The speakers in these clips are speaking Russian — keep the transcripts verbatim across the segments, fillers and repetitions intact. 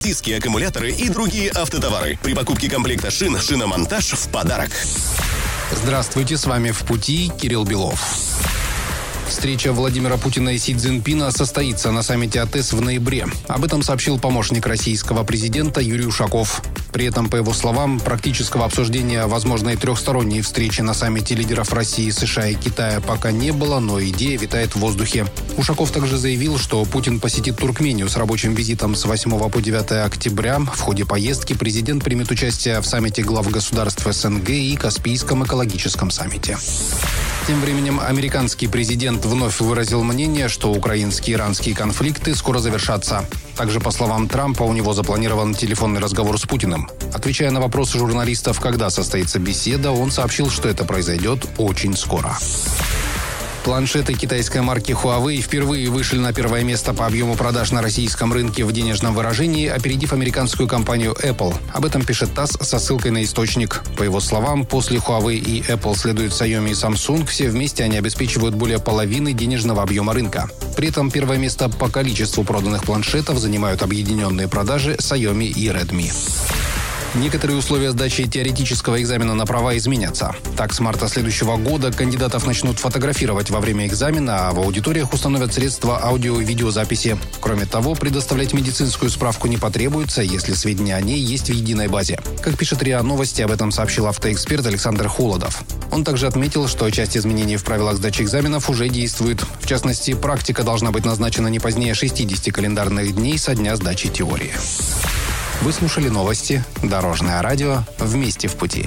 диски, аккумуляторы и другие автотовары. При покупке комплекта шин «Шиномонтаж» в подарок. Здравствуйте, с вами «В пути» Кирилл Белов. Встреча Владимира Путина и Си Цзиньпина состоится на саммите АТЭС в ноябре. Об этом сообщил помощник российского президента Юрий Ушаков. При этом, по его словам, практического обсуждения возможной трехсторонней встречи на саммите лидеров России, США и Китая пока не было, но идея витает в воздухе. Ушаков также заявил, что Путин посетит Туркмению с рабочим визитом с восьмого по девятое октября. В ходе поездки президент примет участие в саммите глав государств СНГ и Каспийском экологическом саммите. Тем временем американский президент вновь выразил мнение, что украинские и иранские конфликты скоро завершатся. Также, по словам Трампа, у него запланирован телефонный разговор с Путиным. Отвечая на вопросы журналистов, когда состоится беседа, он сообщил, что это произойдет очень скоро. Планшеты китайской марки Huawei впервые вышли на первое место по объему продаж на российском рынке в денежном выражении, опередив американскую компанию Apple. Об этом пишет ТАСС со ссылкой на источник. По его словам, после Huawei и Apple следуют Xiaomi и Samsung. Все вместе они обеспечивают более половины денежного объема рынка. При этом первое место по количеству проданных планшетов занимают объединенные продажи Xiaomi и Redmi. Некоторые условия сдачи теоретического экзамена на права изменятся. Так, с марта следующего года кандидатов начнут фотографировать во время экзамена, а в аудиториях установят средства аудио- и видеозаписи. Кроме того, предоставлять медицинскую справку не потребуется, если сведения о ней есть в единой базе. Как пишет РИА Новости, об этом сообщил автоэксперт Александр Холодов. Он также отметил, что часть изменений в правилах сдачи экзаменов уже действует. В частности, практика должна быть назначена не позднее шестидесяти календарных дней со дня сдачи теории. Вы слушали новости «Дорожное радио». Вместе в пути.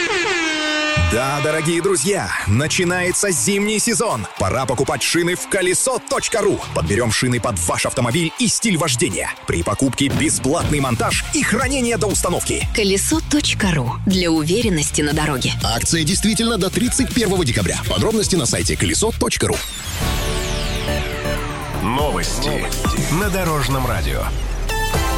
Да, дорогие друзья, начинается зимний сезон. Пора покупать шины в колесо точка ру. Подберем шины под ваш автомобиль и стиль вождения. При покупке бесплатный монтаж и хранение до установки. колесо точка ру. Для уверенности на дороге. Акция действительно до тридцать первого декабря. Подробности на сайте колесо точка ру. Новости на Дорожном радио.